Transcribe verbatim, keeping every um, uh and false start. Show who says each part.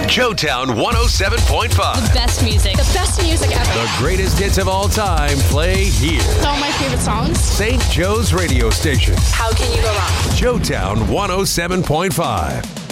Speaker 1: Joetown one oh seven point five.
Speaker 2: The best music.
Speaker 3: The best music ever.
Speaker 1: The greatest hits of all time play here.
Speaker 3: Some of my favorite songs.
Speaker 1: Saint Joe's radio station.
Speaker 3: How can you go wrong?
Speaker 1: Joetown one oh seven point five.